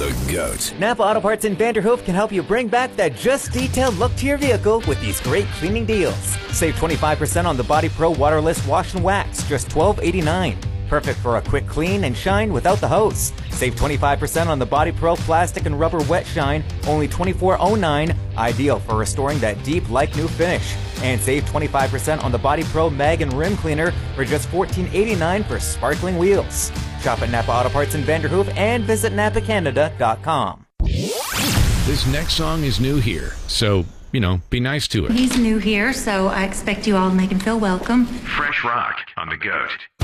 The GOAT. Napa Auto Parts in Vanderhoof can help you bring back that just detailed look to your vehicle with these great cleaning deals. Save 25% on the Body Pro Waterless Wash and Wax, just $12.89. Perfect for a quick clean and shine without the hose. Save 25% on the Body Pro Plastic and Rubber Wet Shine, only $24.09. Ideal for restoring that deep like new finish. And save 25% on the Body Pro Mag and Rim Cleaner for just $14.89 for sparkling wheels. Shop at Napa Auto Parts in Vanderhoof and visit napacanada.com. This next song is new here, so, be nice to it. He's new here, so I expect you all to make him feel welcome. Fresh rock on the GOAT.